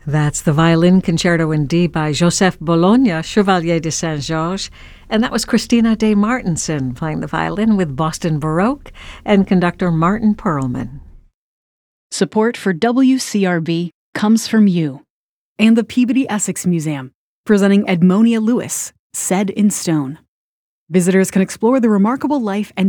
That's the Violin Concerto in D by Joseph Bologna, Chevalier de Saint-Georges. And that was Christina de Martenson playing the violin with Boston Baroque and conductor Martin Perlman. Support for WCRB comes from you and the Peabody Essex Museum, presenting Edmonia Lewis, Set in Stone. Visitors can explore the remarkable life and